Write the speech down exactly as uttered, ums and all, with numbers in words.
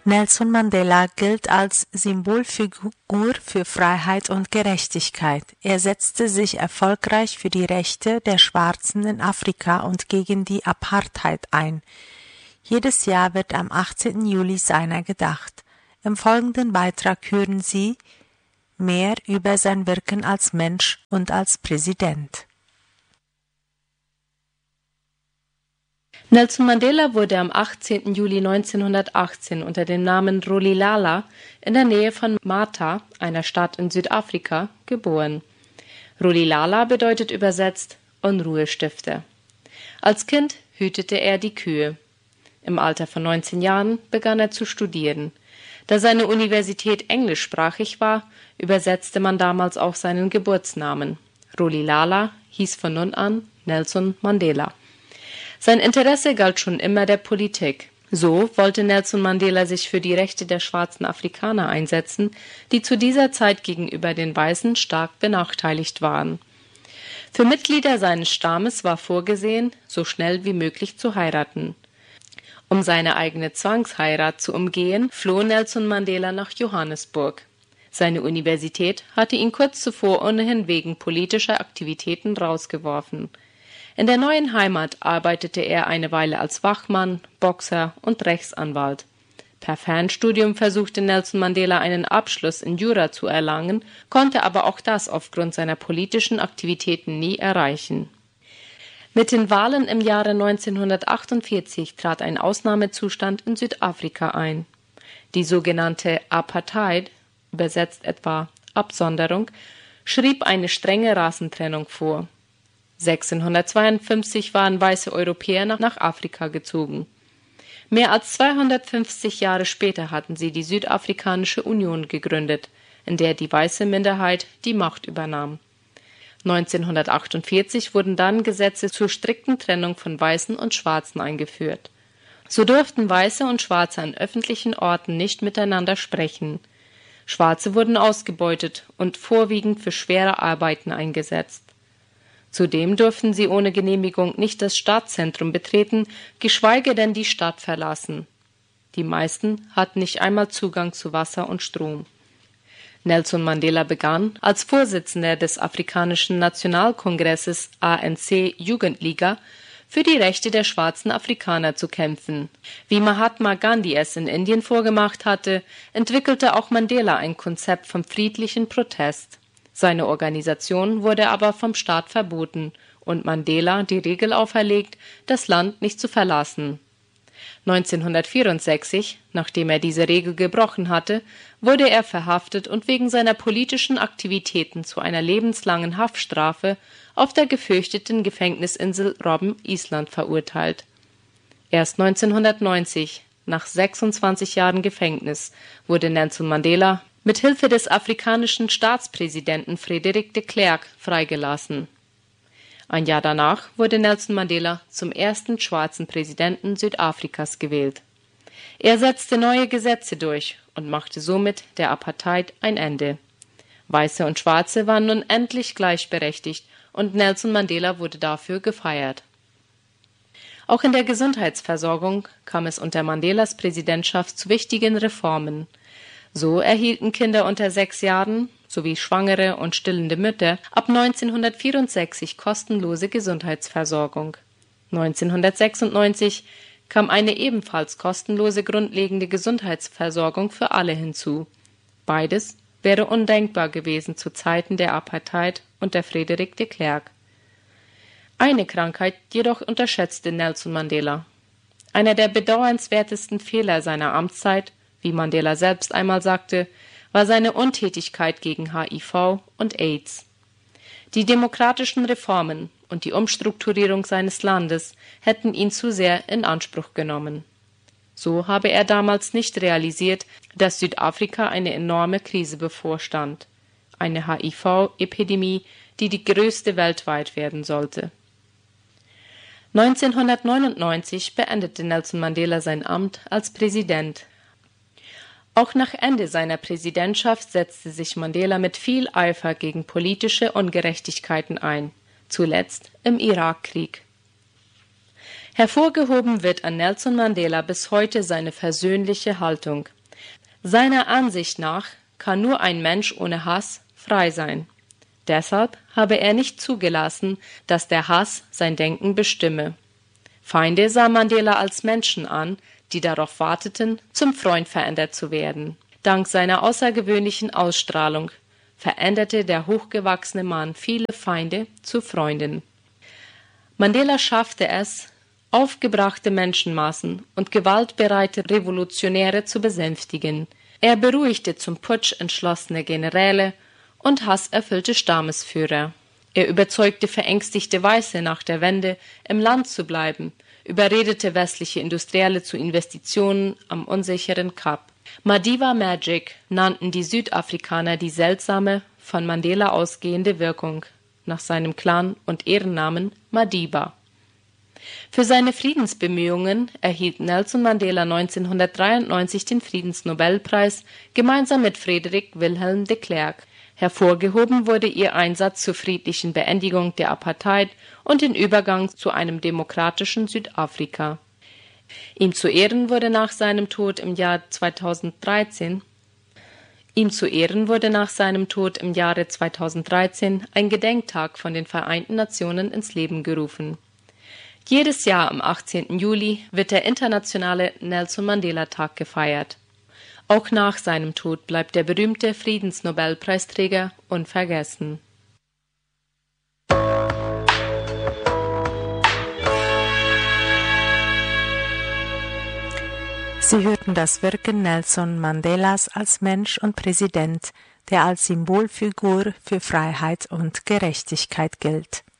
Nelson Mandela gilt als Symbolfigur für Freiheit und Gerechtigkeit. Er setzte sich erfolgreich für die Rechte der Schwarzen in Afrika und gegen die Apartheid ein. Jedes Jahr wird am achtzehnten Juli seiner gedacht. Im folgenden Beitrag hören Sie mehr über sein Wirken als Mensch und als Präsident. Nelson Mandela wurde am achtzehnten Juli neunzehnhundertachtzehn unter dem Namen Rolihlahla in der Nähe von Matha, einer Stadt in Südafrika, geboren. Rolihlahla bedeutet übersetzt Unruhestifter. Als Kind hütete er die Kühe. Im Alter von neunzehn Jahren begann er zu studieren. Da seine Universität englischsprachig war, übersetzte man damals auch seinen Geburtsnamen. Rolihlahla hieß von nun an Nelson Mandela. Sein Interesse galt schon immer der Politik. So wollte Nelson Mandela sich für die Rechte der schwarzen Afrikaner einsetzen, die zu dieser Zeit gegenüber den Weißen stark benachteiligt waren. Für Mitglieder seines Stammes war vorgesehen, so schnell wie möglich zu heiraten. Um seine eigene Zwangsheirat zu umgehen, floh Nelson Mandela nach Johannesburg. Seine Universität hatte ihn kurz zuvor ohnehin wegen politischer Aktivitäten rausgeworfen. In der neuen Heimat arbeitete er eine Weile als Wachmann, Boxer und Rechtsanwalt. Per Fernstudium versuchte Nelson Mandela einen Abschluss in Jura zu erlangen, konnte aber auch das aufgrund seiner politischen Aktivitäten nie erreichen. Mit den Wahlen im Jahre neunzehnhundertachtundvierzig trat ein Ausnahmezustand in Südafrika ein. Die sogenannte Apartheid, übersetzt etwa Absonderung, schrieb eine strenge Rassentrennung vor. sechzehnhundertzweiundfünfzig waren weiße Europäer nach Afrika gezogen. Mehr als zweihundertfünfzig Jahre später hatten sie die Südafrikanische Union gegründet, in der die weiße Minderheit die Macht übernahm. neunzehnhundertachtundvierzig wurden dann Gesetze zur strikten Trennung von Weißen und Schwarzen eingeführt. So durften Weiße und Schwarze an öffentlichen Orten nicht miteinander sprechen. Schwarze wurden ausgebeutet und vorwiegend für schwere Arbeiten eingesetzt. Zudem durften sie ohne Genehmigung nicht das Stadtzentrum betreten, geschweige denn die Stadt verlassen. Die meisten hatten nicht einmal Zugang zu Wasser und Strom. Nelson Mandela begann, als Vorsitzender des Afrikanischen Nationalkongresses A N C Jugendliga, für die Rechte der schwarzen Afrikaner zu kämpfen. Wie Mahatma Gandhi es in Indien vorgemacht hatte, entwickelte auch Mandela ein Konzept vom friedlichen Protest. Seine Organisation wurde aber vom Staat verboten und Mandela die Regel auferlegt, das Land nicht zu verlassen. neunzehnhundertvierundsechzig, nachdem er diese Regel gebrochen hatte, wurde er verhaftet und wegen seiner politischen Aktivitäten zu einer lebenslangen Haftstrafe auf der gefürchteten Gefängnisinsel Robben Island verurteilt. Erst neunzehnhundertneunzig, nach sechsundzwanzig Jahren Gefängnis, wurde Nelson Mandela mit Hilfe des afrikanischen Staatspräsidenten Frederik de Klerk freigelassen. Ein Jahr danach wurde Nelson Mandela zum ersten schwarzen Präsidenten Südafrikas gewählt. Er setzte neue Gesetze durch und machte somit der Apartheid ein Ende. Weiße und Schwarze waren nun endlich gleichberechtigt und Nelson Mandela wurde dafür gefeiert. Auch in der Gesundheitsversorgung kam es unter Mandelas Präsidentschaft zu wichtigen Reformen. So erhielten Kinder unter sechs Jahren sowie schwangere und stillende Mütter ab neunzehnhundertvierundsechzig kostenlose Gesundheitsversorgung. neunzehnhundertsechsundneunzig kam eine ebenfalls kostenlose grundlegende Gesundheitsversorgung für alle hinzu. Beides wäre undenkbar gewesen zu Zeiten der Apartheid unter Frederik de Klerk. Eine Krankheit jedoch unterschätzte Nelson Mandela. Einer der bedauernswertesten Fehler seiner Amtszeit, wie Mandela selbst einmal sagte, war seine Untätigkeit gegen H I V und AIDS. Die demokratischen Reformen und die Umstrukturierung seines Landes hätten ihn zu sehr in Anspruch genommen. So habe er damals nicht realisiert, dass Südafrika eine enorme Krise bevorstand, eine H I V-Epidemie, die die größte weltweit werden sollte. neunzehnhundertneunundneunzig beendete Nelson Mandela sein Amt als Präsident. Auch nach Ende seiner Präsidentschaft setzte sich Mandela mit viel Eifer gegen politische Ungerechtigkeiten ein, zuletzt im Irakkrieg. Hervorgehoben wird an Nelson Mandela bis heute seine versöhnliche Haltung. Seiner Ansicht nach kann nur ein Mensch ohne Hass frei sein. Deshalb habe er nicht zugelassen, dass der Hass sein Denken bestimme. Feinde sah Mandela als Menschen an, die darauf warteten, zum Freund verändert zu werden. Dank seiner außergewöhnlichen Ausstrahlung veränderte der hochgewachsene Mann viele Feinde zu Freunden. Mandela schaffte es, aufgebrachte Menschenmassen und gewaltbereite Revolutionäre zu besänftigen. Er beruhigte zum Putsch entschlossene Generäle und hasserfüllte Stammesführer. Er überzeugte verängstigte Weiße nach der Wende, im Land zu bleiben, überredete westliche Industrielle zu Investitionen am unsicheren Kap. Madiba Magic nannten die Südafrikaner die seltsame, von Mandela ausgehende Wirkung, nach seinem Clan- und Ehrennamen Madiba. Für seine Friedensbemühungen erhielt Nelson Mandela neunzehnhundertdreiundneunzig den Friedensnobelpreis gemeinsam mit Frederik Wilhelm de Klerk. Hervorgehoben wurde ihr Einsatz zur friedlichen Beendigung der Apartheid und den Übergang zu einem demokratischen Südafrika. Ihm zu Ehren wurde nach seinem Tod im Jahr zweitausenddreizehn Ihm zu Ehren wurde nach seinem Tod im Jahre zweitausenddreizehn ein Gedenktag von den Vereinten Nationen ins Leben gerufen. Jedes Jahr am achtzehnten Juli wird der internationale Nelson-Mandela-Tag gefeiert. Auch nach seinem Tod bleibt der berühmte Friedensnobelpreisträger unvergessen. Sie hörten das Wirken Nelson Mandelas als Mensch und Präsident, der als Symbolfigur für Freiheit und Gerechtigkeit gilt.